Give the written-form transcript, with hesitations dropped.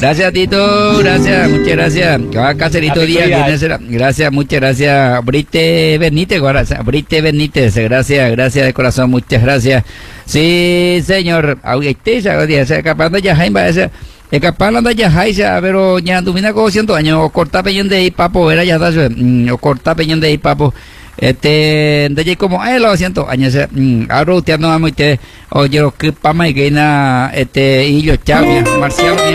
Gracias, Tito, gracias, muchas gracias. Cacerito Díaz, gracias, muchas gracias. Brite Benítez, Brite Benítez, gracias de corazón, muchas gracias. Sí, señor, escapando ya Jaime, escapando ya Jaime, pero ya tuvimos como 100 años, o corta peñón de ahí, papo, era ya, o corta peñón de ahí, papo. De allí como los 100 años, ahora usted no vamos a oye, que pama y que na, y yo, chao, Marcial.